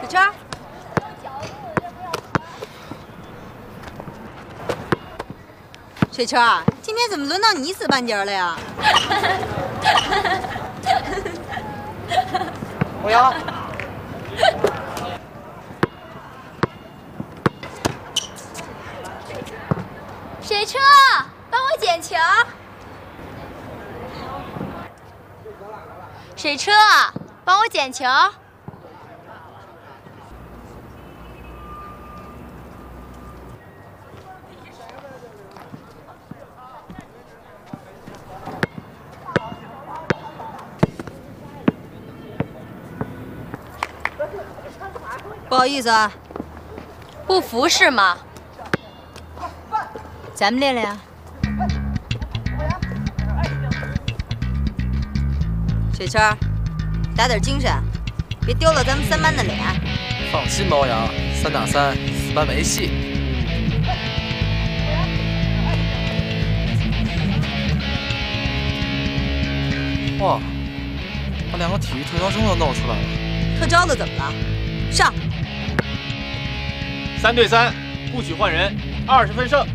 小圈。水圈，今天怎么轮到你死半截了呀？ 我要。 水车，帮我捡球。水车，帮我捡球。 不好意思啊， 不服是吗？ 咱们练练啊。水圈，打点精神，别丢了咱们3班的脸。 放心，毛阳，3打3，4班没戏。哇，把2个体育特招生都弄出来了。 特招的怎么了？上。 3对3，不许换人，20分胜。